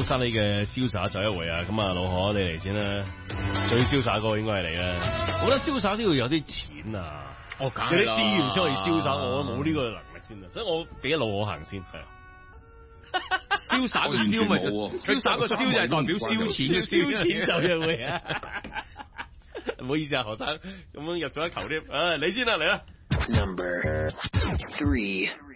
高沙呢嘅瀟灑走一回啊！咁啊，老何你嚟先啦，最瀟灑嗰個應該係你啦。我覺得瀟灑都要有啲錢啊， 哦，梗有啲資源先可以瀟灑，我冇呢個能力先啊，所以我俾一路我行先係。 瀟灑個瀟咪瀟灑個瀟就係代表燒錢嘅燒錢就一回啊！唔好意思啊，何生咁樣入咗一球添，你先啦，嚟啦。 Number 3